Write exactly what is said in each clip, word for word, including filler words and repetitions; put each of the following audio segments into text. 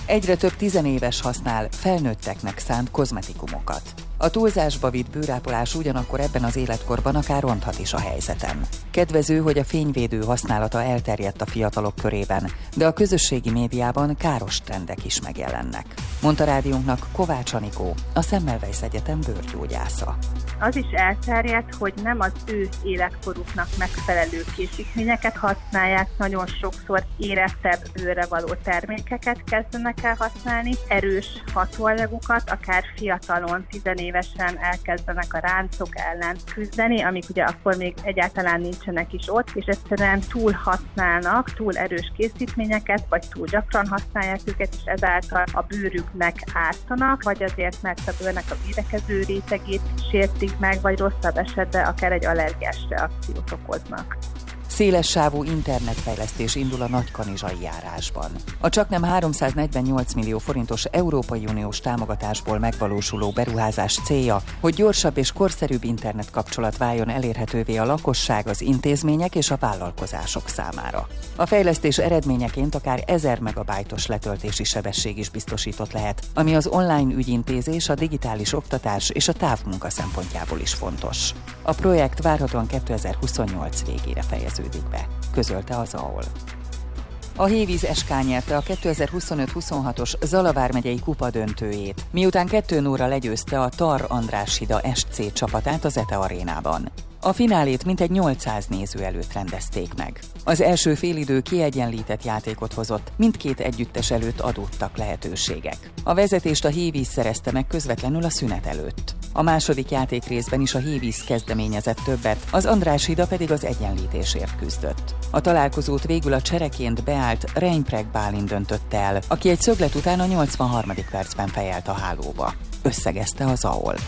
Egyre több tizenéves használ felnőtteknek szánt kozmetikumokat. A túlzásba vitt bőrápolás ugyanakkor ebben az életkorban akár ronthat is a helyzeten. Kedvező, hogy a fényvédő használata elterjedt a fiatalok körében, de a közösségi médiában káros trendek is megjelennek. Mondta rádiónknak Kovács Anikó, a Semmelweis Egyetem bőrgyógyásza. Az is elterjedt, hogy nem az ő életkoruknak megfelelő készítményeket használják, nagyon sokszor érettebb bőrre való termékeket kezdenek el használni, erős hatóanyagokat, akár fiatalon, tizenévesen elkezdenek a ráncok ellen küzdeni, amik ugye akkor még egyáltalán nincsenek is ott, és egyszerűen túl használnak, túl erős készítményeket, vagy túl gyakran használják őket, és ezáltal a bőrüknek ártanak, vagy azért, mert a bőrnek a védekező rétegét sértik meg, vagy rosszabb esetben akár egy allergiás reakciót okoznak. Szélessávú internetfejlesztés indul a nagykanizsai járásban. A csaknem háromszáznegyvennyolc millió forintos Európai Uniós támogatásból megvalósuló beruházás célja, hogy gyorsabb és korszerűbb internetkapcsolat váljon elérhetővé a lakosság, az intézmények és a vállalkozások számára. A fejlesztés eredményeként akár ezer megabájtos letöltési sebesség is biztosított lehet, ami az online ügyintézés, a digitális oktatás és a távmunka szempontjából is fontos. A projekt várhatóan kétezer-huszonnyolc végére fejeződik be, közölte az á o el. A Hévíz es ká nyerte a kétezer-huszonöt-huszonhatos Zala vármegyei kupa döntőjét, miután kettő nulla legyőzte a Tar András hida es cé csapatát az e té e arénában. A finálét mintegy nyolcszáz néző előtt rendezték meg. Az első félidő kiegyenlített játékot hozott, mindkét együttes előtt adódtak lehetőségek. A vezetést a Hévíz szerezte meg közvetlenül a szünet előtt. A második játékrészben is a Hévíz kezdeményezett többet, az András hida pedig az egyenlítésért küzdött. A találkozót végül a csereként beállt Reinpreg Bálint döntötte el, aki egy szöglet után a nyolcvanharmadik percben fejelt a hálóba. Összegezte az á o el.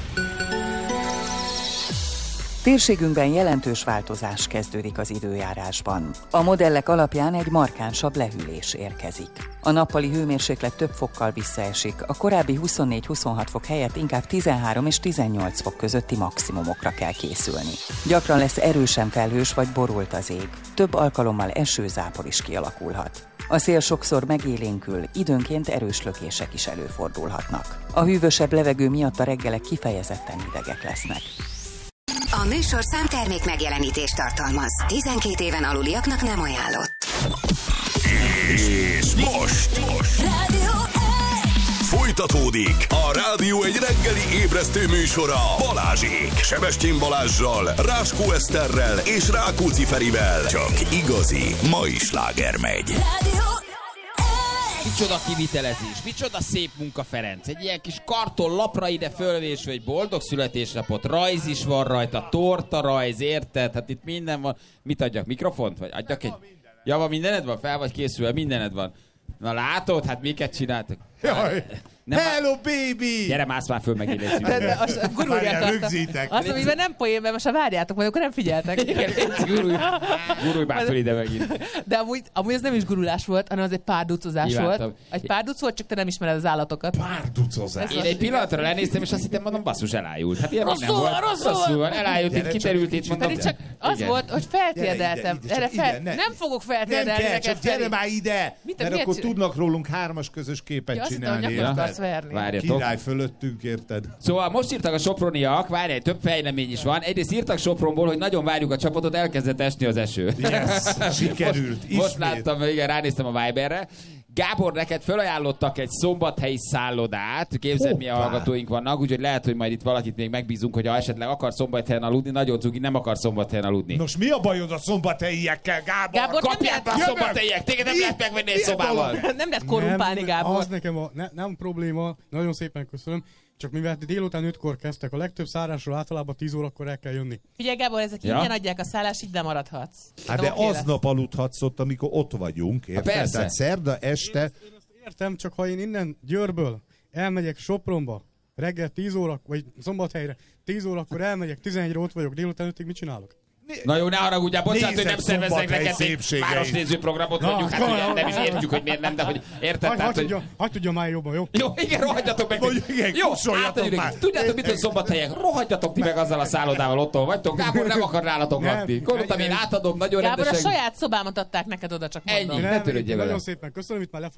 Térségünkben jelentős változás kezdődik az időjárásban. A modellek alapján egy markánsabb lehűlés érkezik. A nappali hőmérséklet több fokkal visszaesik, a korábbi huszonnégy-huszonhat fok helyett inkább tizenhárom és tizennyolc fok közötti maximumokra kell készülni. Gyakran lesz erősen felhős vagy borult az ég. Több alkalommal esőzápor is kialakulhat. A szél sokszor megélénkül, időnként erős lökések is előfordulhatnak. A hűvösebb levegő miatt a reggelek kifejezetten hidegek lesznek. A műsorszám termék megjelenítést tartalmaz. tizenkét éven aluliaknak nem ajánlott. És most, most. Rádió folytatódik a Rádió egy reggeli ébresztő műsora Balázsék. Sebestyén Balázssal, Ráskó Eszterrel és Rákóczi Ferivel. Csak igazi mai sláger megy. Rádió Micsoda kivitelezés, micsoda szép munka, Ferenc. Egy ilyen kis karton lapra ide fölvésve egy boldog születésnapot, rajz is van rajta, torta rajz, érted? Hát itt minden van. Mit adjak, mikrofont? Vagy adjak egy... Ja, van mindened van? Fel vagy készülve? Mindened van. Na látod? Hát miket csináltak? Jaj. Nem Hello, baby! Gyere, mász már föl, meg illetve. De, de azt gurulja tartta. Azt, amiben nem poén, mert most ha várjátok, majd akkor nem figyeltek. Igen, gurulj, gurulj már föl ide megint. De amúgy, amúgy ez nem is gurulás volt, hanem az egy párducozás volt. Egy párduc volt, csak te nem ismered az állatokat. Párducozás. Én egy pillanatra lenéztem, és azt hittem, mondom, basszus, elájult. Hát ilyen még nem volt. Rosszul, rosszul van. Elájult, itt kiderült, itt mondom. Pedig csak az volt, hogy feltérdeltem. Erre fel... Nem fogok feltérdelni neked, csak gyere már ide, mert akkor tudnak rólunk hármas közös képet csinálni. Várjatok. Király fölöttünk, érted? Szóval most írtak a soproniak, várj, több fejlemény is van. Egyrészt írtak Sopronból, hogy nagyon várjuk a csapatot, elkezdett esni az eső. Yes, sikerült. Most, most láttam, igen, ránéztem a Viberre. Gábor, neked felajánlottak egy szombathelyi szállodát. Képzeld, milyen hallgatóink vannak, úgyhogy lehet, hogy majd itt valakit még megbízunk, hogy ha esetleg akar szombathelyen aludni, nagyon cugi, nem akar szombathelyen aludni. Nos, mi a bajod a szombathelyiekkel, Gábor? Gábor, kapják a szombathelyiek, téged nem lehet megvenni egy szobával. Nem lehet korrumpálni, Gábor. Az nekem a, ne, nem probléma, nagyon szépen köszönöm. Csak mivel délután ötkor kezdtek, a legtöbb szárásról általában tíz órakor el kell jönni. Figyelj, Gábor, ezek ja. ingyen adják a szállást, így nem maradhatsz. Hát de aznap aludhatsz ott, amikor ott vagyunk, érted? Persze. Tehát szerda este... Én ezt, én ezt értem, csak ha én innen Győrből elmegyek Sopronba, reggel tíz óra, vagy Szombathelyre tíz órakor elmegyek, tizenegyre ott vagyok, délután ötig mit csinálok? Na jó, ne haragudjál, bocsánat, hogy nem szerveznek neked egy városnéző programot, Na, mondjuk, hát na, ugye na, nem is értjük, hogy miért nem, de hogy érted, Hagy, tehát, hagy, hogy... tudja, hagy tudja már jobban, jó? Jó, igen, rohadjatok meg. Mondjuk, igen, jó, kussoljatok már. Tudjátok, mit, hogy Szombathelyek? Rohadjatok ti meg azzal a szállodával, otthon vagytok. Gábor nem akar nálatok lakni. Gondoltam, én átadom, nagyon Gábor, rendesen. a saját szobámat adták neked oda, csak mondom. Ennyi, ne törődjél vele. Nagyon szépen köszönöm, itt már